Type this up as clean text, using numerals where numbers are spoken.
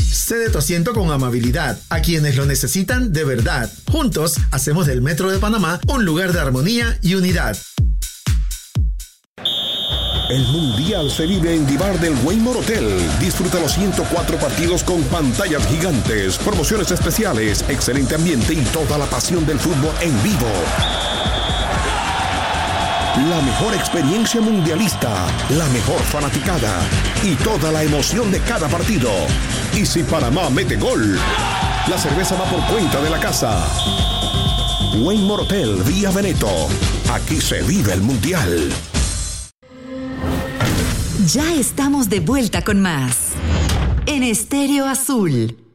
Cede tu asiento con amabilidad a quienes lo necesitan de verdad. Juntos hacemos del Metro de Panamá un lugar de armonía y unidad. El Mundial se vive en Divar del Wayne Hotel. Disfruta los 104 partidos con pantallas gigantes, promociones especiales, excelente ambiente y toda la pasión del fútbol en vivo. La mejor experiencia mundialista, la mejor fanaticada y toda la emoción de cada partido. Y si Panamá mete gol, la cerveza va por cuenta de la casa. Wayne Hotel Vía Veneto. Aquí se vive el Mundial. Ya estamos de vuelta con más en Estéreo Azul.